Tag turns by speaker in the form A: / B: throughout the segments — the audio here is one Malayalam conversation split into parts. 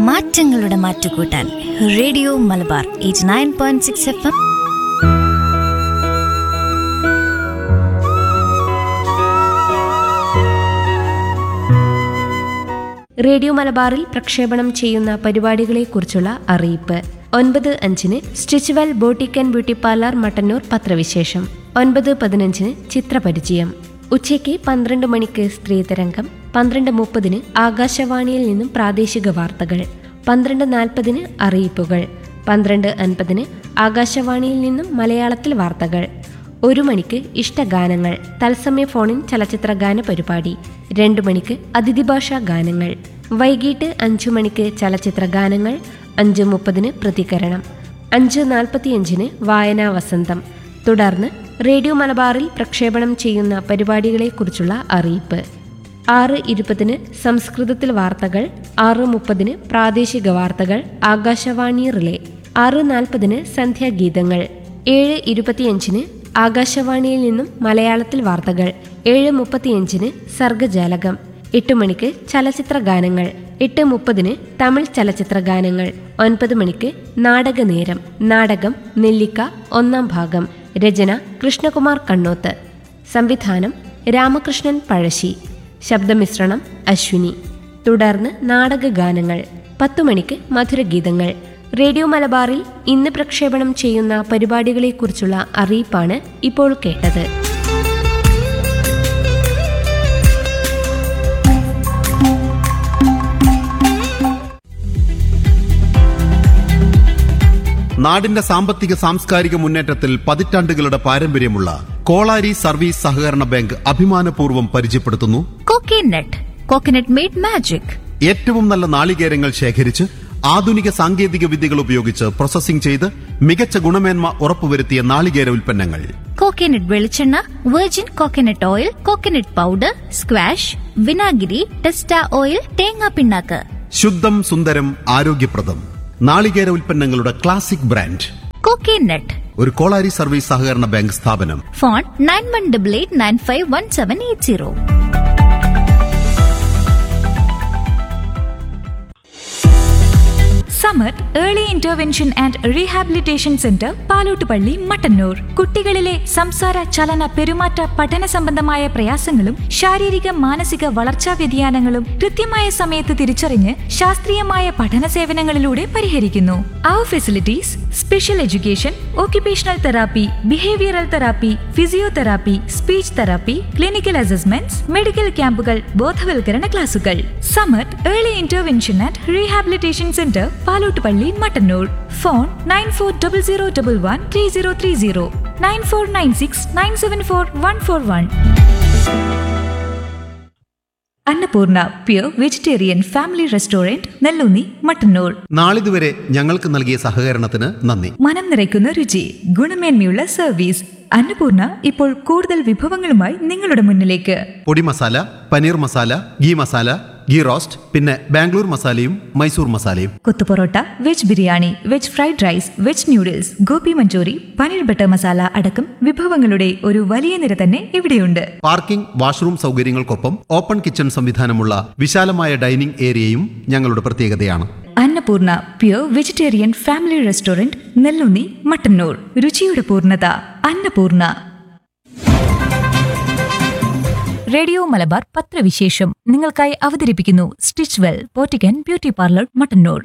A: മാറ്റങ്ങളുടെ മാറ്റുകൂട്ടാൻ റേഡിയോ മലബാർ 89.6 FM.
B: റേഡിയോ മലബാറിൽ പ്രക്ഷേപണം ചെയ്യുന്ന പരിപാടികളെക്കുറിച്ചുള്ള അറിയിപ്പ്. 9:05 Stitchwell boutique and beauty parlour Mattannur പത്രവിശേഷം. 9:15 ചിത്രപരിചയം. ഉച്ചയ്ക്ക് 12 മണിക്ക് സ്ത്രീതരംഗം. 12:30 ആകാശവാണിയിൽ നിന്നും പ്രാദേശിക വാർത്തകൾ. 12:40 അറിയിപ്പുകൾ. 12:50 ആകാശവാണിയിൽ നിന്നും മലയാളത്തിൽ വാർത്തകൾ. 1 മണിക്ക് ഇഷ്ടഗാനങ്ങൾ, തത്സമയ ഫോണിൻ ചലച്ചിത്ര ഗാന പരിപാടി. 2 മണിക്ക് അതിഥി ഭാഷാ ഗാനങ്ങൾ. വൈകിട്ട് 5 മണിക്ക് ചലച്ചിത്ര ഗാനങ്ങൾ. 5:30 പ്രതികരണം. 5:45 വായനാ വസന്തം. തുടർന്ന് റേഡിയോ മലബാറിൽ പ്രക്ഷേപണം ചെയ്യുന്ന പരിപാടികളെക്കുറിച്ചുള്ള അറിയിപ്പ്. 6:20 സംസ്കൃതത്തിൽ വാർത്തകൾ. 6:30 പ്രാദേശിക വാർത്തകൾ ആകാശവാണി റിലേ. 6:40 സന്ധ്യാഗീതങ്ങൾ. 7:25 ആകാശവാണിയിൽ നിന്നും മലയാളത്തിൽ വാർത്തകൾ. 7:35 സർഗജാലകം. 8 മണിക്ക് ചലച്ചിത്ര ഗാനങ്ങൾ. 8:30 തമിഴ് ചലച്ചിത്ര ഗാനങ്ങൾ. 9 മണിക്ക് നാടകനേരം. നാടകം നെല്ലിക്ക 1-ാം ഭാഗം. രചന കൃഷ്ണകുമാർ കണ്ണോത്ത്. സംവിധാനം രാമകൃഷ്ണൻ പഴശ്ശി. ശബ്ദമിശ്രണം അശ്വിനി. തുടർന്ന് നാടകഗാനങ്ങൾ. 10 മണിക്ക് മധുരഗീതങ്ങൾ. റേഡിയോ മലബാറിൽ ഇന്ന് പ്രക്ഷേപണം ചെയ്യുന്ന പരിപാടികളെക്കുറിച്ചുള്ള അറിയിപ്പാണ് ഇപ്പോൾ കേട്ടത്.
C: നാടിന്റെ സാമ്പത്തിക സാംസ്കാരിക മുന്നേറ്റത്തിൽ പതിറ്റാണ്ടുകളുടെ പാരമ്പര്യമുള്ള കോളാരി സർവീസ് സഹകരണ ബാങ്ക് അഭിമാനപൂർവ്വം പരിചയപ്പെടുത്തുന്നു
A: കോക്കനട്ട് മെയ്ഡ് മാജിക്.
C: ഏറ്റവും നല്ല നാളികേരങ്ങൾ ശേഖരിച്ച് ആധുനിക സാങ്കേതിക വിദ്യകൾ ഉപയോഗിച്ച് പ്രോസസ്സിംഗ് ചെയ്ത് മികച്ച ഗുണമേന്മ ഉറപ്പുവരുത്തിയ നാളികേര ഉൽപ്പന്നങ്ങൾ.
A: കോക്കനട്ട് വെളിച്ചെണ്ണ, virgin coconut oil, coconut powder, squash, വിനാഗിരി, ടെസ്റ്റ ഓയിൽ, തേങ്ങാ പിണ്ണാക്ക്.
C: ശുദ്ധം സുന്ദരം ആരോഗ്യപ്രദം നാളികേര ഉൽപ്പന്നങ്ങളുടെ ക്ലാസിക് ബ്രാൻഡ്
A: കോക്കനട്ട്.
C: ഒരു കോളാരി സർവീസ് സഹകരണ ബാങ്ക് സ്ഥാപനം.
A: Phone 9188951780.
D: Samath early intervention and rehabilitation centre, Palottupalli, Mattannur. കുട്ടികളിലെ സംസാര, ചലന, പെരുമാറ്റ, പഠന സംബന്ധമായ പ്രയാസങ്ങളും ശാരീരിക മാനസിക വളർച്ചാ വ്യതിയാനങ്ങളും കൃത്യമായ സമയത്ത് തിരിച്ചറിഞ്ഞ് ശാസ്ത്രീയമായ പഠന സേവനങ്ങളിലൂടെ പരിഹരിക്കുന്നു. അവർ facilities: special education, occupational therapy, behavioural therapy, physiotherapy, speech therapy, clinical assessments, medical ക്യാമ്പുകൾ, ബോധവൽക്കരണ ക്ലാസുകൾ. Samath early intervention and rehabilitation centre, Palottupalli, Mattannur. Phone 9400113030, 9496974141. Annapurna pure vegetarian family restaurant, Nelloonni, Mattannur.
C: നാളിതുവരെ ഞങ്ങൾക്ക് നൽകിയ സഹകരണത്തിന് നന്ദി.
D: മനം നിറയ്ക്കുന്ന രുചി, ഗുണമേന്മയുള്ള സർവീസ്. അന്നപൂർണ ഇപ്പോൾ കൂടുതൽ വിഭവങ്ങളുമായി നിങ്ങളുടെ മുന്നിലേക്ക്.
C: പൊടി മസാല, പനീർ മസാല, ഗീ മസാല, ഗീ റോസ്റ്റ്, പിന്നെ ബാംഗ്ലൂർ മസാലയും മൈസൂർ മസാലയും.
D: കൊത്തു parotta, veg biryani, veg fried rice, veg noodles, Gopi Manchurian, paneer butter masala അടക്കം വിഭവങ്ങളുടെ ഒരു വലിയ നിര തന്നെ ഇവിടെയുണ്ട്.
C: പാർക്കിംഗ്, വാഷ്റൂം സൗകര്യങ്ങൾക്കൊപ്പം ഓപ്പൺ കിച്ചൺ സംവിധാനമുള്ള വിശാലമായ ഡൈനിംഗ് ഏരിയയും ഞങ്ങളുടെ പ്രത്യേകതയാണ്.
D: Annapurna pure vegetarian family restaurant, Nelloonni, Mattannur. രുചിയുടെ പൂർണ്ണത അന്നപൂർണ. റേഡിയോ മലബാർ പത്രവിശേഷം നിങ്ങൾക്കായി അവതരിപ്പിക്കുന്നു Stitchwell boutique and beauty parlour, Mattannur.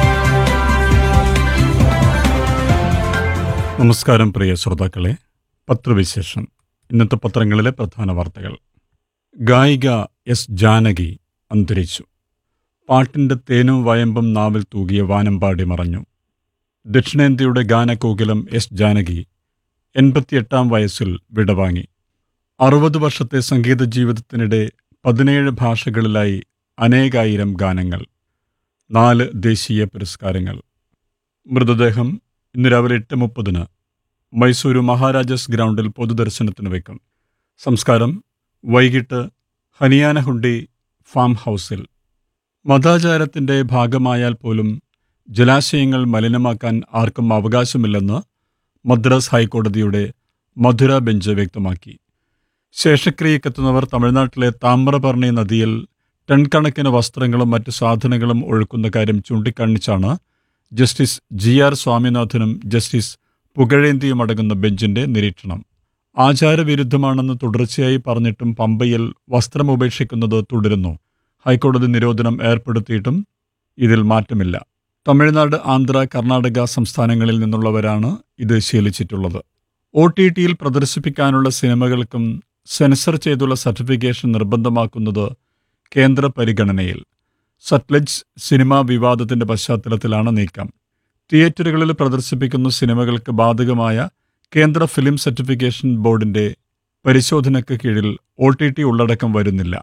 E: നമസ്കാരം പ്രിയ ശ്രോതാക്കളെ. പത്രവിശേഷം. ഇന്നത്തെ പത്രങ്ങളിലെ പ്രധാന വാർത്തകൾ. ഗായിക എസ് ജാനകി അന്തരിച്ചു. പാട്ടിൻ്റെ തേനും വയമ്പും നാവിൽ തൂകിയ വാനമ്പാടി മറഞ്ഞു. ദക്ഷിണേന്ത്യയുടെ ഗാനകോകിലം എസ് ജാനകി 88-ാം വയസ്സിൽ വിടവാങ്ങി. 60 വർഷത്തെ സംഗീത ജീവിതത്തിനിടെ 17 ഭാഷകളിലായി അനേകായിരം ഗാനങ്ങൾ, 4 ദേശീയ പുരസ്കാരങ്ങൾ. മൃതദേഹം ഇന്ന് രാവിലെ 8:30 മൈസൂരു മഹാരാജാസ് ഗ്രൗണ്ടിൽ പൊതുദർശനത്തിന് വയ്ക്കും. സംസ്കാരം വൈകിട്ട് ഹനിയാനഹുണ്ടി ഫാം ഹൗസിൽ. മതാചാരത്തിൻ്റെ ഭാഗമായാൽ പോലും ജലാശയങ്ങൾ മലിനമാക്കാൻ ആർക്കും അവകാശമില്ലെന്ന് മദ്രാസ് ഹൈക്കോടതിയുടെ മധുര ബെഞ്ച് വ്യക്തമാക്കി. ശേഷക്രിയക്കെത്തുന്നവർ തമിഴ്നാട്ടിലെ താമ്രപർണി നദിയിൽ ടൺ കണക്കിന് വസ്ത്രങ്ങളും മറ്റ് സാധനങ്ങളും ഒഴുക്കുന്ന കാര്യം ചൂണ്ടിക്കാണിച്ചാണ് ജസ്റ്റിസ് GR സ്വാമിനാഥനും ജസ്റ്റിസ് പുകഴേന്തിയും അടങ്ങുന്ന ബെഞ്ചിന്റെ നിരീക്ഷണം. ആചാരവിരുദ്ധമാണെന്ന് തുടർച്ചയായി പറഞ്ഞിട്ടും പമ്പയിൽ വസ്ത്രം ഉപേക്ഷിക്കുന്നത് തുടരുന്നു. ഹൈക്കോടതി നിരോധനം ഏർപ്പെടുത്തിയിട്ടും ഇതിൽ മാറ്റമില്ല. തമിഴ്നാട്, ആന്ധ്ര, കർണാടക സംസ്ഥാനങ്ങളിൽ നിന്നുള്ളവരാണ് ഇത് ശീലിച്ചിട്ടുള്ളത്. OTTയിൽ പ്രദർശിപ്പിക്കാനുള്ള സിനിമകൾക്കും സെൻസർ ചെയ്തുള്ള സർട്ടിഫിക്കേഷൻ നിർബന്ധമാക്കുന്നത് കേന്ദ്ര പരിഗണനയിൽ. സത്ലജ് സിനിമാ വിവാദത്തിന്റെ പശ്ചാത്തലത്തിലാണ് നീക്കം. തിയേറ്ററുകളിൽ പ്രദർശിപ്പിക്കുന്ന സിനിമകൾക്ക് ബാധകമായ കേന്ദ്ര ഫിലിം സർട്ടിഫിക്കേഷൻ ബോർഡിന്റെ പരിശോധനയ്ക്ക് കീഴിൽ OTT ഉള്ളടക്കം വരുന്നില്ല.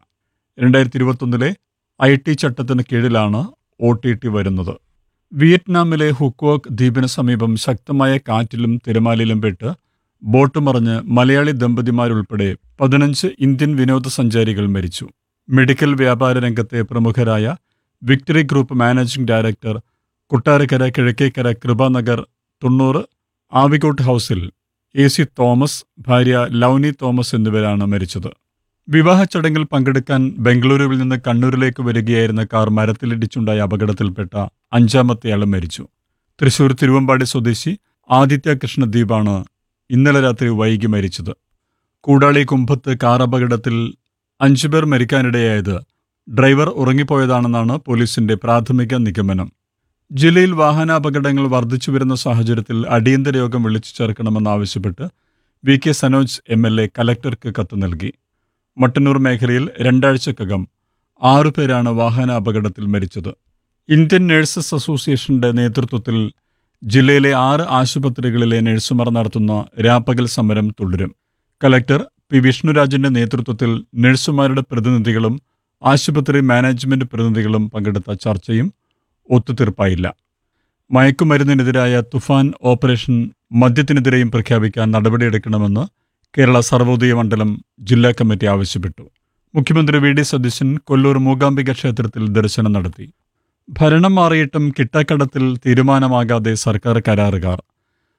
E: 2021 IT ചട്ടത്തിന് കീഴിലാണ് OTT വരുന്നത്. വിയറ്റ്നാമിലെ ഹുക്വോക് ദ്വീപിന് സമീപം ശക്തമായ കാറ്റിലും തിരമാലയിലും പെട്ട് ബോട്ട് മറിഞ്ഞ് മലയാളി ദമ്പതിമാരുൾപ്പെടെ 15 ഇന്ത്യൻ വിനോദസഞ്ചാരികൾ മരിച്ചു. മെഡിക്കൽ വ്യാപാര രംഗത്തെ പ്രമുഖരായ victory group managing director, Kottarakkara Kizhakkekara കൃപാനഗർ 90 ആവിക്കോട്ട് ഹൗസിൽ AC തോമസ്, ഭാര്യ ലൗനി തോമസ് എന്നിവരാണ് മരിച്ചത്. വിവാഹ ചടങ്ങിൽ പങ്കെടുക്കാൻ ബംഗളൂരുവിൽ നിന്ന് കണ്ണൂരിലേക്ക് വരികയായിരുന്ന കാർ മരത്തിലിടിച്ചുണ്ടായ അപകടത്തിൽപ്പെട്ട 5ാമത്തെയാളും മരിച്ചു. തൃശൂർ തിരുവമ്പാടി സ്വദേശി ആദിത്യ കൃഷ്ണദ്വീപാണ് ഇന്നലെ രാത്രി വൈകി മരിച്ചത്. കൂടാളി കുമ്പത്ത് കാർ അപകടത്തിൽ 5 പേർ മരിക്കാനിടയായത് ഡ്രൈവർ ഉറങ്ങിപ്പോയതാണെന്നാണ് പോലീസിന്റെ പ്രാഥമിക നിഗമനം. ജില്ലയിൽ വാഹനാപകടങ്ങൾ വർദ്ധിച്ചുവരുന്ന സാഹചര്യത്തിൽ അടിയന്തര യോഗം വിളിച്ചു ചേർക്കണമെന്നാവശ്യപ്പെട്ട് VK സനോജ് MLA കലക്ടർക്ക് കത്ത് നൽകി. മട്ടന്നൂർ മേഖലയിൽ 2 ആഴ്ചക്കകം 6 പേരാണ് വാഹനാപകടത്തിൽ മരിച്ചത്. ഇന്ത്യൻ നഴ്സസ് അസോസിയേഷന്റെ നേതൃത്വത്തിൽ ജില്ലയിലെ 6 ആശുപത്രികളിലെ നഴ്സുമാർ നടത്തുന്ന രാപ്പകൽ സമരം തുടരും. Collector P. വിഷ്ണുരാജിന്റെ നേതൃത്വത്തിൽ നഴ്സുമാരുടെ പ്രതിനിധികളും ആശുപത്രി മാനേജ്മെന്റ് പ്രതിനിധികളും പങ്കെടുത്ത ചർച്ചയും ഒത്തുതീർപ്പായില്ല. മയക്കുമരുന്നിനെതിരായ തുഫാൻ ഓപ്പറേഷൻ മദ്യത്തിനെതിരെയും പ്രഖ്യാപിക്കാൻ നടപടിയെടുക്കണമെന്ന് കേരള സർവോദയ മണ്ഡലം ജില്ലാ കമ്മിറ്റി ആവശ്യപ്പെട്ടു. മുഖ്യമന്ത്രി VD സതീശൻ കൊല്ലൂർ മൂകാംബിക ക്ഷേത്രത്തിൽ ദർശനം നടത്തി. ഭരണം മാറിയിട്ടും കിട്ടാക്കടത്തിൽ തീരുമാനമാകാതെ സർക്കാർ കരാറുകാർ.